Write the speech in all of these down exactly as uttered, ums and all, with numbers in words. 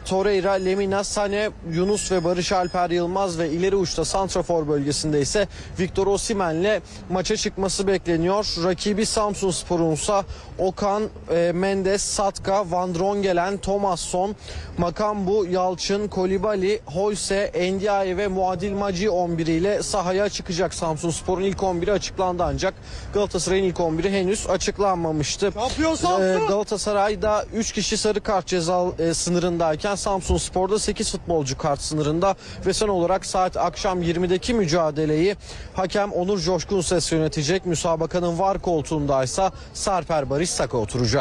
Torreira, Lemina, Sané, Yunus ve Barış Alper Yılmaz ve ileri uçta santrafor bölgesinde ise Victor Osimhen'le maça çıkması bekleniyor. Rakibi Samsunspor'un ise Okan, e, Mendes, Satka, Van Drongelen, Thomasson, Makambu, Yalçın, Kolibali, Holse, Ndiaye ve Muadil Maci on bir ile sahaya çıkacak. Samsunspor'un ilk on biri açıklandı ancak Galatasaray'ın ilk on biri henüz açıklanmamıştı. Ee, Galatasaray'da üç kişi sarı kart ceza e, sınırındayken Samsunspor'da sekiz futbolcu kart sınırında ve son olarak saat akşam yirmideki mücadeleyi hakem Onur Coşkun Ses yönetecek. Müsabakanın var koltuğundaysa Sarper Barış Saka oturacak.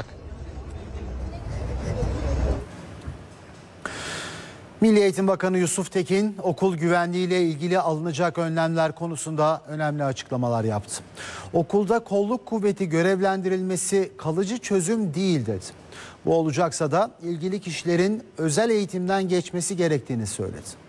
Milli Eğitim Bakanı Yusuf Tekin okul güvenliğiyle ilgili alınacak önlemler konusunda önemli açıklamalar yaptı. Okulda kolluk kuvveti görevlendirilmesi kalıcı çözüm değil dedi. Bu olacaksa da ilgili kişilerin özel eğitimden geçmesi gerektiğini söyledi.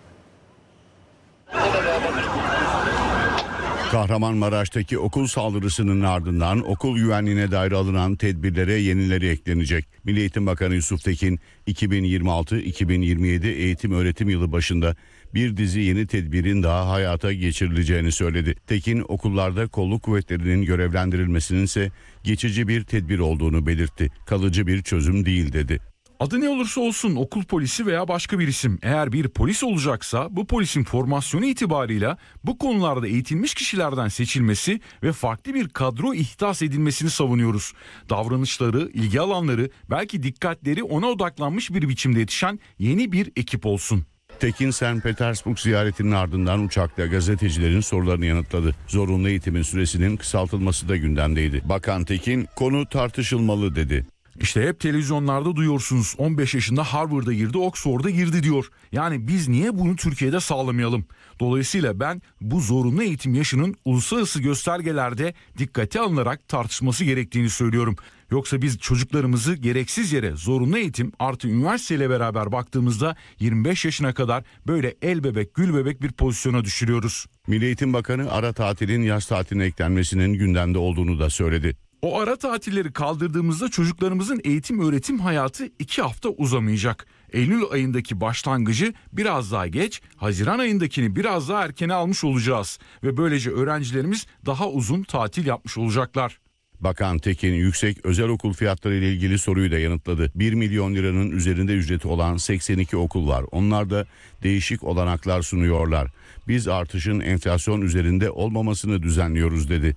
Kahramanmaraş'taki okul saldırısının ardından okul güvenliğine dair alınan tedbirlere yenileri eklenecek. Milli Eğitim Bakanı Yusuf Tekin iki bin yirmi altı iki bin yirmi yedi eğitim öğretim yılı başında bir dizi yeni tedbirin daha hayata geçirileceğini söyledi. Tekin okullarda kolluk kuvvetlerinin görevlendirilmesinin ise geçici bir tedbir olduğunu belirtti. Kalıcı bir çözüm değil dedi. Adı ne olursa olsun okul polisi veya başka bir isim eğer bir polis olacaksa bu polisin formasyonu itibarıyla bu konularda eğitilmiş kişilerden seçilmesi ve farklı bir kadro ihdas edilmesini savunuyoruz. Davranışları, ilgi alanları, belki dikkatleri ona odaklanmış bir biçimde yetişen yeni bir ekip olsun. Tekin Sankt Petersburg ziyaretinin ardından uçakta gazetecilerin sorularını yanıtladı. Zorunlu eğitimin süresinin kısaltılması da gündemdeydi. Bakan Tekin konu tartışılmalı dedi. İşte hep televizyonlarda duyuyorsunuz on beş yaşında Harvard'a girdi, Oxford'a girdi diyor. Yani biz niye bunu Türkiye'de sağlamayalım? Dolayısıyla ben bu zorunlu eğitim yaşının uluslararası göstergelerde dikkate alınarak tartışması gerektiğini söylüyorum. Yoksa biz çocuklarımızı gereksiz yere zorunlu eğitim artı üniversiteyle beraber baktığımızda yirmi beş yaşına kadar böyle el bebek gül bebek bir pozisyona düşürüyoruz. Milli Eğitim Bakanı ara tatilin yaz tatiline eklenmesinin gündemde olduğunu da söyledi. O ara tatilleri kaldırdığımızda çocuklarımızın eğitim öğretim hayatı iki hafta uzamayacak. Eylül ayındaki başlangıcı biraz daha geç, Haziran ayındakini biraz daha erkene almış olacağız. Ve böylece öğrencilerimiz daha uzun tatil yapmış olacaklar. Bakan Tekin yüksek özel okul fiyatları ile ilgili soruyu da yanıtladı. bir milyon liranın üzerinde ücreti olan seksen iki okul var. Onlar da değişik olanaklar sunuyorlar. Biz artışın enflasyon üzerinde olmamasını düzenliyoruz dedi.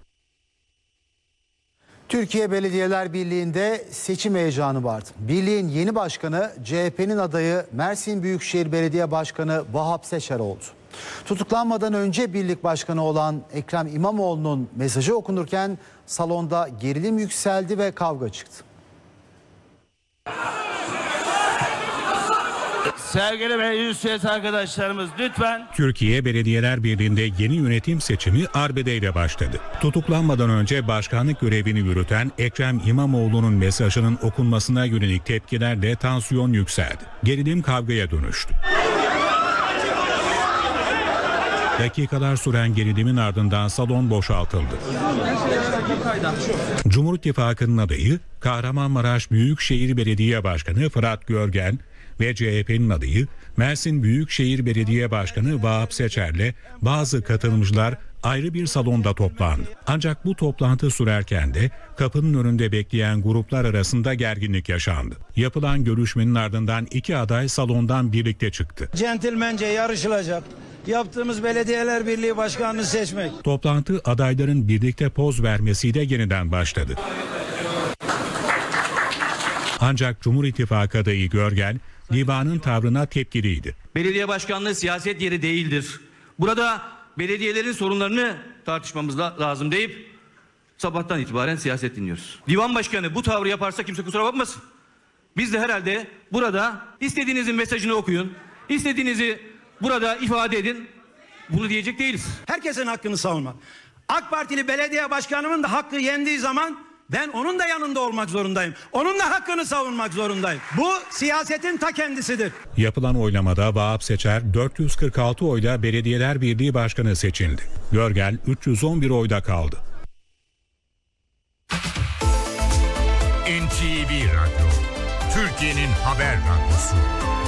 Türkiye Belediyeler Birliği'nde seçim heyecanı vardı. Birliğin yeni başkanı C H P'nin adayı Mersin Büyükşehir Belediye Başkanı Vahap Seçer oldu. Tutuklanmadan önce birlik başkanı olan Ekrem İmamoğlu'nun mesajı okunurken salonda gerilim yükseldi ve kavga çıktı. Sevgili meclis üyesi arkadaşlarımız lütfen. Türkiye Belediyeler Birliği'nde yeni yönetim seçimi arbedeyle başladı. Tutuklanmadan önce başkanlık görevini yürüten Ekrem İmamoğlu'nun mesajının okunmasına yönelik tepkilerle tansiyon yükseldi. Gerilim kavgaya dönüştü. Dakikalar süren gerilimin ardından salon boşaltıldı. Cumhur İttifakı'nın adayı Kahramanmaraş Büyükşehir Belediye Başkanı Fırat Görgen ve C H P'nin adayı Mersin Büyükşehir Belediye Başkanı Vahap Seçer'le bazı katılımcılar ayrı bir salonda toplandı. Ancak bu toplantı sürerken de kapının önünde bekleyen gruplar arasında gerginlik yaşandı. Yapılan görüşmenin ardından iki aday salondan birlikte çıktı. Centilmence yarışılacak. Yaptığımız Belediyeler Birliği Başkanı'nı seçmek. Toplantı adayların birlikte poz vermesiyle yeniden başladı. Ancak Cumhur İttifakı adayı Görgen, divanın tavrına tepkiliydi. Belediye başkanlığı siyaset yeri değildir. Burada belediyelerin sorunlarını tartışmamız lazım deyip sabahtan itibaren siyaset dinliyoruz. Divan başkanı bu tavrı yaparsa kimse kusura bakmasın. Biz de herhalde burada istediğinizin mesajını okuyun, istediğinizi burada ifade edin. Bunu diyecek değiliz. Herkesin hakkını savunmak. AK Partili belediye başkanımın da hakkı yendiği zaman ben onun da yanında olmak zorundayım. Onun da hakkını savunmak zorundayım. Bu siyasetin ta kendisidir. Yapılan oylamada Vahap Seçer dört yüz kırk altı oyla Belediyeler Birliği Başkanı seçildi. Görgel üç yüz on bir oyda kaldı. N T V Radyo, Türkiye'nin haber radyosu.